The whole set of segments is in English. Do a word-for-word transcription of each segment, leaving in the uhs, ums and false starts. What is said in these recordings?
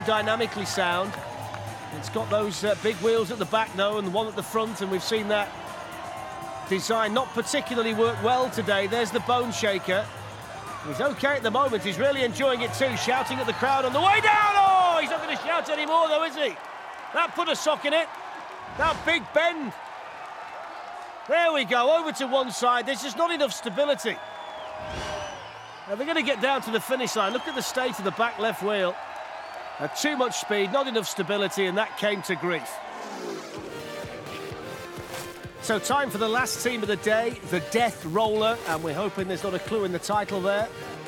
Dynamically sound. It's got those uh, big wheels at the back though, and the one at the front, and we've seen that design not particularly work well today. There's the Bone Shaker. He's okay at the moment. He's really enjoying it too, shouting at the crowd on the way down. Oh, he's not going to shout anymore though, is he? That put a sock in it. That big bend. There we go, over to one side. There's just not enough stability. Now they're going to get down to the finish line. Look at the state of the back left wheel. Uh, too much speed, not enough stability, and that came to grief. So time for the last team of the day, the Death Roller, and we're hoping there's not a clue in the title there.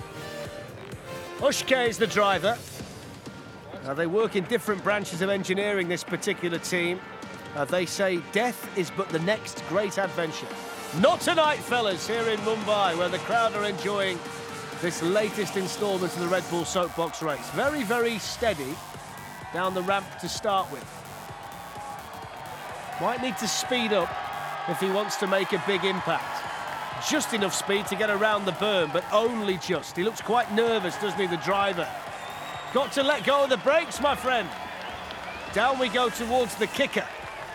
Ushke is the driver. Now they work in different branches of engineering, this particular team. Uh, they say death is but the next great adventure. Not tonight, fellas, here in Mumbai, where the crowd are enjoying this latest instalment of the Red Bull Soapbox race. Very, very steady down the ramp to start with. Might need to speed up if he wants to make a big impact. Just enough speed to get around the berm, but only just. He looks quite nervous, doesn't he, the driver? Got to let go of the brakes, my friend. Down we go towards the kicker.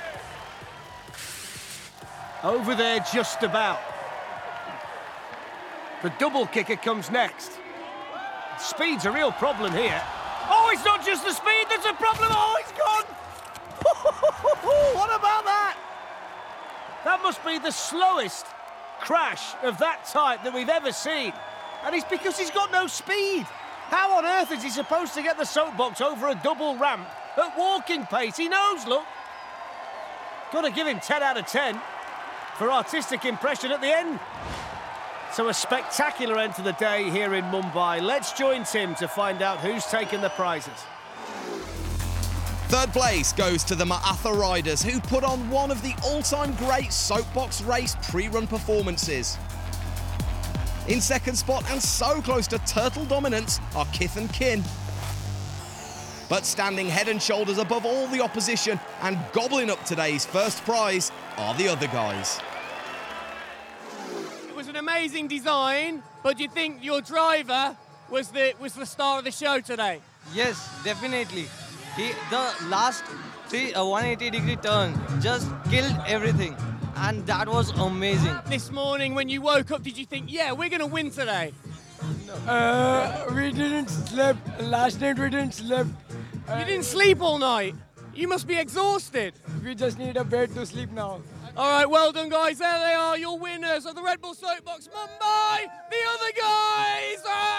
Over there, just about. The double kicker comes next. Speed's a real problem here. Oh, it's not just the speed that's a problem. Oh, it's gone. What about that? That must be the slowest crash of that type that we've ever seen. And it's because he's got no speed. How on earth is he supposed to get the soapbox over a double ramp at walking pace? He knows, look. Got to give him ten out of ten for artistic impression at the end. So a spectacular end to the day here in Mumbai. Let's join Tim to find out who's taken the prizes. Third place goes to the Maatha Riders, who put on one of the all-time great soapbox race pre-run performances. In second spot, and so close to turtle dominance, are Kith and Kin. But standing head and shoulders above all the opposition and gobbling up today's first prize are the other guys. It was an amazing design, but do you think your driver was the was the star of the show today? Yes, definitely. He, the last three, uh, one eighty degree turn just killed everything, and that was amazing. This morning when you woke up, did you think, yeah, we're going to win today? Uh, we didn't sleep. Last night we didn't sleep. Uh, You didn't sleep all night. You must be exhausted. We just need a bed to sleep now. All right, well done, guys. There they are, your winners of the Red Bull Soapbox Mumbai, the other guys. Ah!